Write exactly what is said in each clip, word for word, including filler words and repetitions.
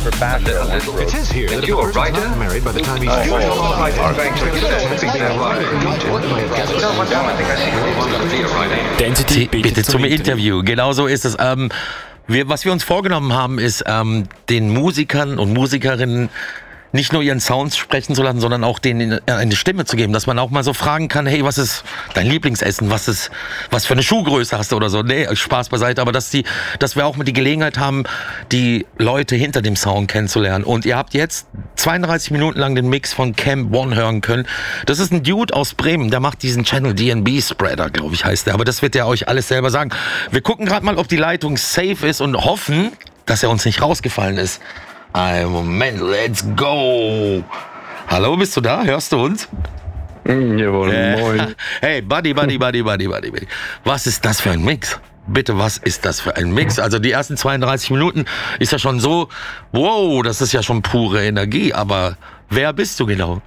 for fashion. It says here that you are right. Married by the time he's Density, bitte zum Interview. Genau so ist es. Ähm, wir, was wir uns vorgenommen haben, ist, ähm, den Musikern und Musikerinnen nicht nur ihren Sounds sprechen zu lassen, sondern auch denen eine Stimme zu geben, dass man auch mal so fragen kann, hey, was ist dein Lieblingsessen, was ist, was für eine Schuhgröße hast du oder so. Nee, Spaß beiseite, aber dass die, dass wir auch mal die Gelegenheit haben, die Leute hinter dem Sound kennenzulernen. Und ihr habt jetzt zweiunddreißig Minuten lang den Mix von Camp One hören können. Das ist ein Dude aus Bremen, der macht diesen Channel D and B Spreader, glaube ich, heißt der. Aber das wird er euch alles selber sagen. Wir gucken gerade mal, ob die Leitung safe ist und hoffen, dass er uns nicht rausgefallen ist. Ein Moment, let's go. Hallo, bist du da? Hörst du uns? Mm, jawohl, äh, moin. Hey, Buddy, Buddy, Buddy, Buddy, Buddy, Buddy. Was ist das für ein Mix? Bitte, was ist das für ein Mix? Also die ersten zweiunddreißig Minuten ist ja schon so, wow, das ist ja schon pure Energie. Aber wer bist du genau?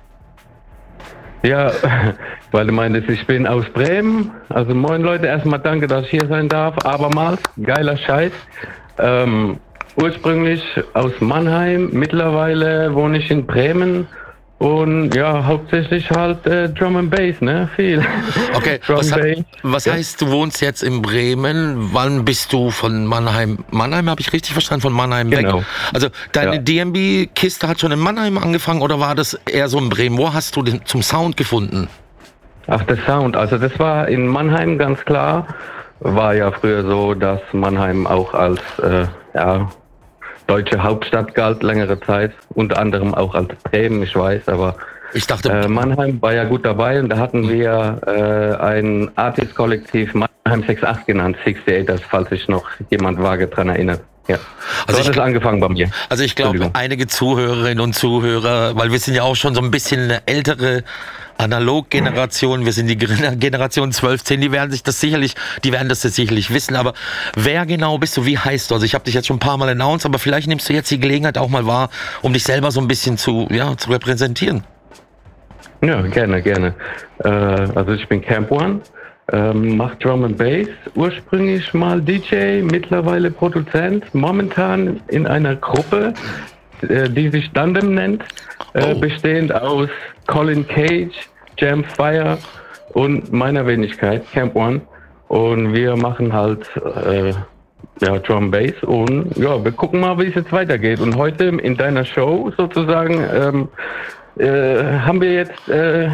Ja, weil du meintest, ich bin aus Bremen. Also moin Leute, erstmal danke, dass ich hier sein darf. Abermals, geiler Scheiß. Ähm... Ursprünglich aus Mannheim, mittlerweile wohne ich in Bremen und ja, hauptsächlich halt äh, Drum and Bass, ne, viel. Okay, was, hat, was ja. heißt, du wohnst jetzt in Bremen, wann bist du von Mannheim, Mannheim habe ich richtig verstanden, von Mannheim genau. weg? Also deine ja. D and B-Kiste hat schon in Mannheim angefangen oder war das eher so in Bremen? Wo hast du den zum Sound gefunden? Ach, der Sound, also das war in Mannheim ganz klar, war ja früher so, dass Mannheim auch als, äh, ja, deutsche Hauptstadt galt längere Zeit, unter anderem auch als Bremen, ich weiß, aber ich dachte, äh, Mannheim war ja gut dabei und da hatten wir äh, ein Artist-Kollektiv Mannheim sechsundachtzig genannt, sechsundachtzig, falls sich noch jemand vage dran erinnert. Ja. Also so hat es angefangen bei mir. Also ich glaube, einige Zuhörerinnen und Zuhörer, weil wir sind ja auch schon so ein bisschen eine ältere Analog-Generation, wir sind die Generation zwölf zehn, die werden sich das sicherlich, die werden das jetzt sicherlich wissen, aber wer genau bist du, wie heißt du? Also ich habe dich jetzt schon ein paar Mal announced, aber vielleicht nimmst du jetzt die Gelegenheit auch mal wahr, um dich selber so ein bisschen zu, ja, zu repräsentieren. Ja, gerne, gerne. Äh, also ich bin Camp One, ähm, mach Drum and Bass, ursprünglich mal D J, mittlerweile Produzent, momentan in einer Gruppe, äh, die sich Dundem nennt, äh, oh. bestehend aus Colin Cage, Jamfire und meiner Wenigkeit, Camp One. Und wir machen halt äh, ja, Drum Bass und ja, wir gucken mal, wie es jetzt weitergeht. Und heute in deiner Show sozusagen ähm, äh, haben wir jetzt äh,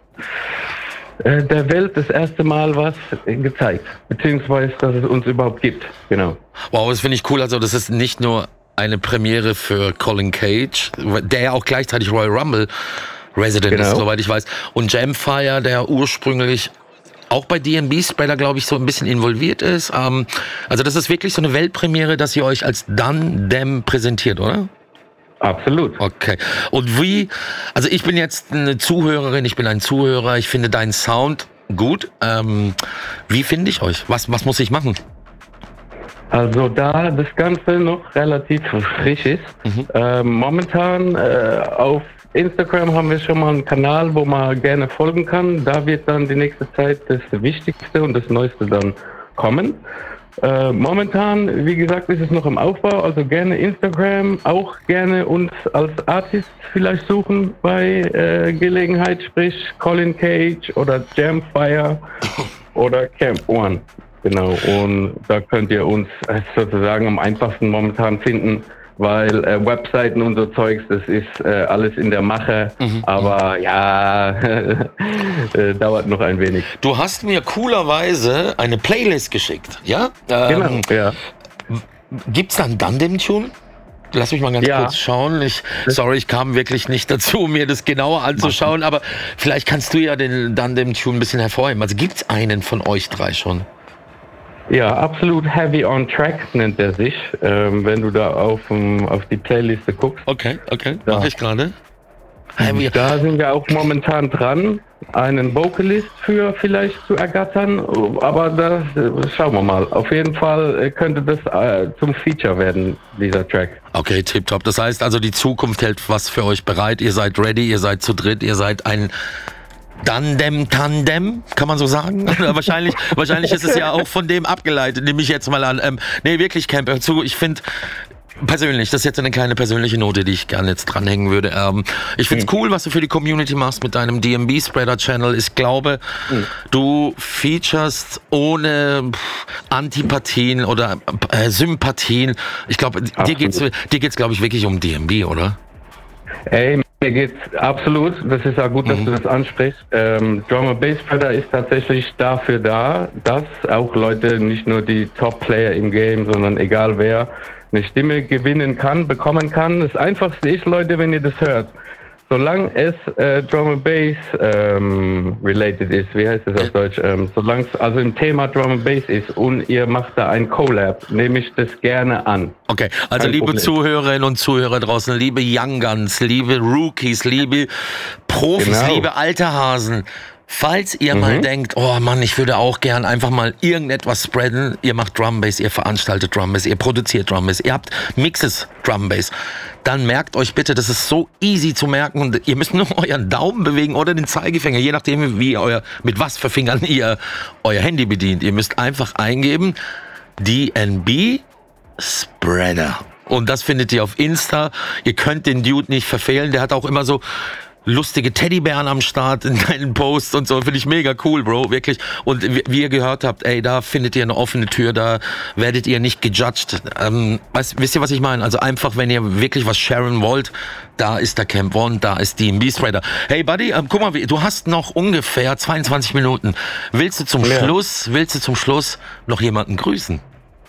äh, der Welt das erste Mal was gezeigt, beziehungsweise dass es uns überhaupt gibt. Genau. Wow, das finde ich cool. Also das ist nicht nur eine Premiere für Colin Cage, der ja auch gleichzeitig Royal Rumble Resident genau. ist, soweit ich weiß. Und Jamfire, der ursprünglich auch bei D and B Spreader, glaube ich, so ein bisschen involviert ist. Ähm, also das ist wirklich so eine Weltpremiere, dass ihr euch als Dundem präsentiert, oder? Absolut. Okay. Und wie, also ich bin jetzt eine Zuhörerin, ich bin ein Zuhörer, ich finde deinen Sound gut. Ähm, wie finde ich euch? Was, was muss ich machen? Also da das Ganze noch relativ frisch ist, mhm. äh, momentan äh, auf Instagram haben wir schon mal einen Kanal, wo man gerne folgen kann. Da wird dann die nächste Zeit das Wichtigste und das Neueste dann kommen. Äh, momentan, wie gesagt, ist es noch im Aufbau, also gerne Instagram, auch gerne uns als Artist vielleicht suchen bei äh, Gelegenheit, sprich Colin Cage oder Jamfire oder Camp One. Genau, und da könnt ihr uns sozusagen am einfachsten momentan finden, weil äh, Webseiten und so Zeugs, das ist äh, alles in der Mache, mhm. aber ja, äh, dauert noch ein wenig. Du hast mir coolerweise eine Playlist geschickt, ja? Ähm, genau, ja. Gibt's da einen Dundem-Tune? Lass mich mal ganz ja. kurz schauen. Ich, sorry, ich kam wirklich nicht dazu, mir das genauer anzuschauen, aber vielleicht kannst du ja den Dundem-Tune ein bisschen hervorheben. Also gibt's einen von euch drei schon? Ja, absolut Heavy on Track nennt er sich, ähm, wenn du da auf, um, auf die Playliste guckst. Okay, okay, mache ich gerade. Da sind wir auch momentan dran, einen Vocalist für vielleicht zu ergattern, aber das schauen wir mal. Auf jeden Fall könnte das äh, zum Feature werden, dieser Track. Okay, tipptopp. Das heißt also, die Zukunft hält was für euch bereit. Ihr seid ready, ihr seid zu dritt, ihr seid ein Dundem Tandem, kann man so sagen? wahrscheinlich, wahrscheinlich ist es ja auch von dem abgeleitet, nehme ich jetzt mal an. Ähm, nee, wirklich, Camp, hör zu, ich finde, persönlich, das ist jetzt eine kleine persönliche Note, die ich gerne jetzt dranhängen würde. Ähm, ich find's mhm. cool, was du für die Community machst mit deinem D M B-Spreader-Channel. Ich glaube, mhm. du featurest ohne Antipathien oder äh, Sympathien. Ich glaube, dir geht's, dir geht's, glaube ich, wirklich um D M B, oder? Ey, mir geht's absolut. Das ist auch gut, dass mhm. du das ansprichst. Ähm, Drum and Bass Spreader ist tatsächlich dafür da, dass auch Leute, nicht nur die Top-Player im Game, sondern egal wer, eine Stimme gewinnen kann, bekommen kann. Das Einfachste ist, Leute, wenn ihr das hört, solange es äh, Drum and Bass ähm, related ist, wie heißt es auf Deutsch, ähm, solange es also im Thema Drum and Bass ist und ihr macht da ein Collab, nehme ich das gerne an. Okay, also Kein liebe Problem. Zuhörerinnen und Zuhörer draußen, liebe Young Guns, liebe Rookies, liebe Profis, genau. liebe alte Hasen, falls ihr mhm. mal denkt, oh Mann, ich würde auch gern einfach mal irgendetwas spreaden, ihr macht Drum Bass, ihr veranstaltet Drum Bass, ihr produziert Drum Bass, ihr habt Mixes Drum Bass, dann merkt euch bitte, das ist so easy zu merken und ihr müsst nur euren Daumen bewegen oder den Zeigefinger, je nachdem wie euer, mit was für Fingern ihr euer Handy bedient. Ihr müsst einfach eingeben, D N B Spreader. Und das findet ihr auf Insta. Ihr könnt den Dude nicht verfehlen, der hat auch immer so lustige Teddybären am Start in deinen Posts und so, finde ich mega cool, Bro, wirklich. Und wie ihr gehört habt, ey, da findet ihr eine offene Tür, da werdet ihr nicht gejudged. Ähm, weißt, wisst ihr, was ich meine? Also einfach, wenn ihr wirklich was sharen wollt, da ist der Camp One, da ist D M B Spreader. Hey, Buddy, ähm, guck mal, du hast noch ungefähr zweiundzwanzig Minuten. Willst du zum ja. Schluss, willst du zum Schluss noch jemanden grüßen?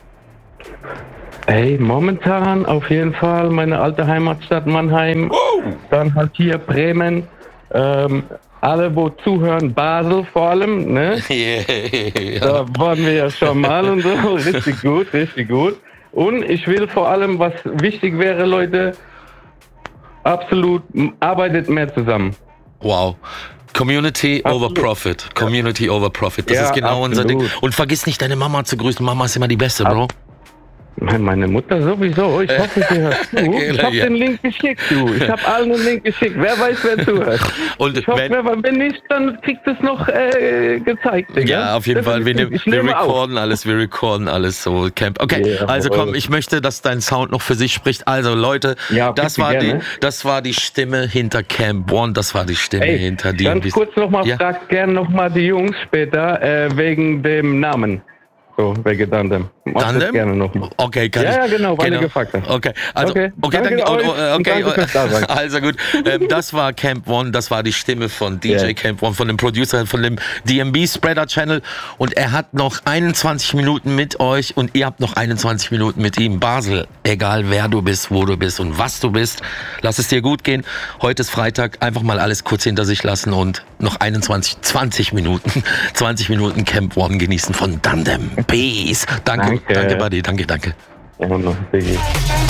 Hey, momentan auf jeden Fall meine alte Heimatstadt Mannheim, oh. dann halt hier Bremen, ähm, alle wo zuhören, Basel vor allem, ne? Yeah. Da waren wir ja schon mal und so, richtig gut, richtig gut. Und ich will vor allem, was wichtig wäre, Leute, absolut, arbeitet mehr zusammen. Wow. Community absolut. Over Profit. Community ja. over Profit. Das ja, ist genau absolut. Unser Ding. Und vergiss nicht, deine Mama zu grüßen. Mama ist immer die Beste, Bro. Meine Mutter sowieso. Ich hoffe, sie hört zu. Ich habe ja. den Link geschickt, du. Ich habe allen den Link geschickt. Wer weiß, wer zuhört. Und ich hoffe, wenn, wenn nicht, dann kriegt es noch äh, gezeigt. Digga. Ja, auf jeden das Fall. Wir, nehm, wir recorden auf. alles. Wir recorden alles so. Camp. Okay, yeah, also komm, ich möchte, dass dein Sound noch für sich spricht. Also Leute, ja, das war die, das war die Stimme hinter Camp One. Das war die Stimme Ey, hinter die. Ganz kurz nochmal, ja? fragt gerne nochmal die Jungs später äh, wegen dem Namen. So, wegen Tandem. Tandem? Gerne noch. Okay, kann ja, ich. Ja, genau, weil genau. gefragt hast. Okay, also, okay, okay, danke, danke, okay, okay, also gut. Ähm, das war Camp One, das war die Stimme von D J yeah. Camp One, von dem Producer, von dem D M B Spreader Channel. Und er hat noch einundzwanzig Minuten mit euch und ihr habt noch einundzwanzig Minuten mit ihm. Basel, egal wer du bist, wo du bist und was du bist, lass es dir gut gehen. Heute ist Freitag, einfach mal alles kurz hinter sich lassen und noch einundzwanzig, zwanzig Minuten, zwanzig Minuten Camp One genießen von Tandem. Peace. Danke, danke, danke, Buddy. Danke, danke. Ja, noch.